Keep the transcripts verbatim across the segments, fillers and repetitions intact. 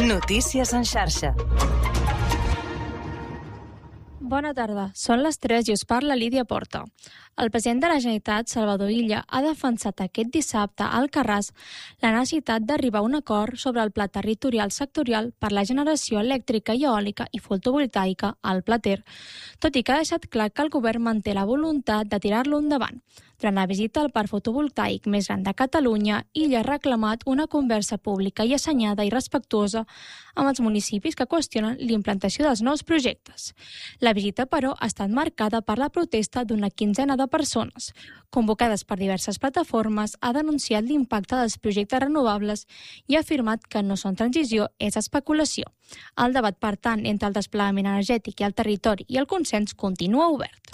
Notícies en xarxa. Bona tarda, són les tres i us parla Lídia Porta. El president de la Generalitat, Salvador Illa, ha defensat aquest dissabte a Alcarràs la necessitat d'arribar a un acord sobre el pla territorial sectorial per la generació elèctrica i eòlica i fotovoltaica al Pla Ter, tot i que ha deixat clar que el govern manté la voluntat de tirar-lo endavant. Durant la visita al parc fotovoltaic més gran de Catalunya, Illa ha reclamat una conversa pública i assenyada i respectuosa amb els municipis que qüestionen l'implantació dels nous projectes. La visita, però, ha estat marcada per la protesta d'una quinzena de persones. Convocades per diverses plataformes, ha denunciat l'impacte dels projectes renovables i ha afirmat que no són transició, és especulació. El debat, per tant, entre el desplegament energètic i el territori i el consens continua obert.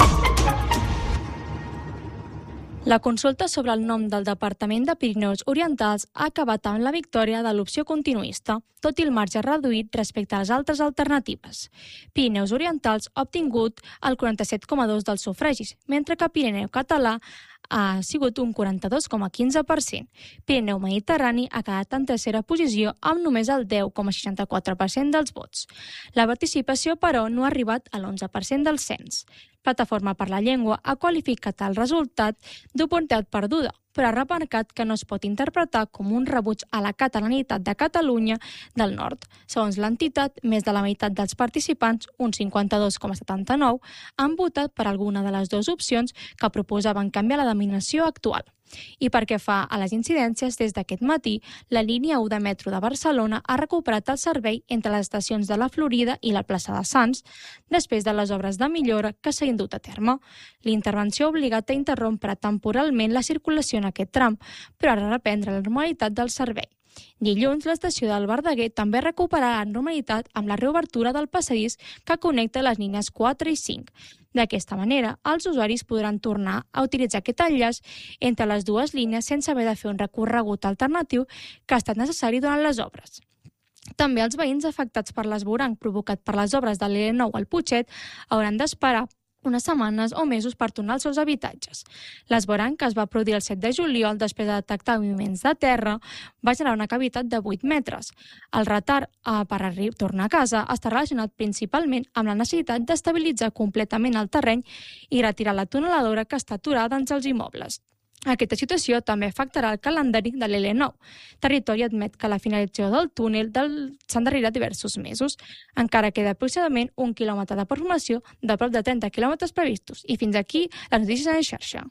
La consulta sobre el nom del Departament de Pirineus Orientals ha acabat amb la victòria de l'opció continuista, tot i el marge reduït respecte a les altres alternatives. Pirineus Orientals ha obtingut el quaranta-set coma dos dels sufragis, mentre que Pirineu Català ha sigut un quaranta-dos coma quinze per cent. Pirineu Mediterrani ha quedat en tercera posició amb només el deu coma seixanta-quatre per cent dels vots. La participació, però, no ha arribat a l'onze per cent del cens. Plataforma per la Llengua ha qualificat el resultat d'oportunitat perduda, però ha remarcat que no es pot interpretar com un rebuig a la catalanitat de Catalunya del Nord. Segons l'entitat, més de la meitat dels participants, un cinquanta-dos coma setanta-nou, han votat per alguna de les dues opcions que proposaven canviar la denominació actual. I pel que fa a les incidències, des d'aquest matí, la línia u de metro de Barcelona ha recuperat el servei entre les estacions de la Florida i la plaça de Sants, després de les obres de millora que s'han dut a terme. L'intervenció ha obligat a interrompre temporalment la circulació en aquest tram, però ara reprendre la normalitat del servei. Dilluns, l'estació del Verdaguer també recuperarà la normalitat amb la reobertura del passadís que connecta les línies quatre i cinc. D'aquesta manera, els usuaris podran tornar a utilitzar aquest enllaç entre les dues línies sense haver de fer un recorregut alternatiu que ha estat necessari durant les obres. També els veïns afectats per l'esvoranc provocat per les obres de l'L nou al Putxet hauran d'esperar unes setmanes o mesos per tornar als seus habitatges. L'esvoranc, que es va produir el set de juliol després de detectar moviments de terra, va generar una cavitat de vuit metres. El retard eh, per arribar, tornar a casa està relacionat principalment amb la necessitat d'estabilitzar completament el terreny i retirar la tuneladora que està aturada entre els immobles. Aquesta situació també afectarà el calendari de l'L nou. Territori admet que la finalització del túnel del... s'han d'arribar diversos mesos. Encara queda aproximadament un quilòmetre de formació de prop de trenta quilòmetres previstos. I fins aquí les notícies en xarxa.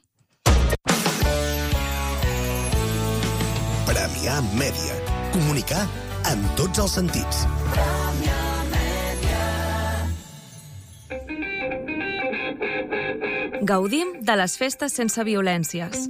Premià Mèdia. Comunicar en tots els sentits. Gaudim de les festes sense violències.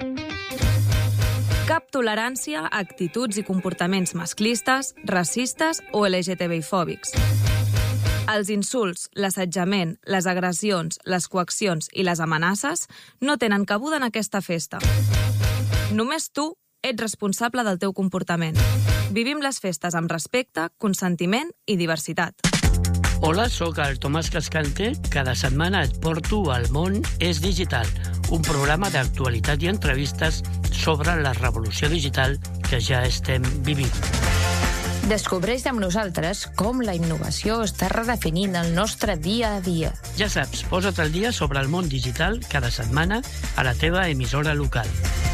Cap tolerància a actituds i comportaments masclistes, racistes o L G T B I fòbics. Els insults, l'assetjament, les agressions, les coaccions i les amenaces no tenen cabuda en aquesta festa. Només tu ets responsable del teu comportament. Vivim les festes amb respecte, consentiment i diversitat. Hola, sóc el Tomàs Cascante. Cada setmana et porto al Món és Digital, un programa d'actualitat i entrevistes sobre la revolució digital que ja estem vivint. Descobreix amb nosaltres com la innovació està redefinint el nostre dia a dia. Ja saps, posa't al dia sobre el món digital cada setmana a la teva emissora local.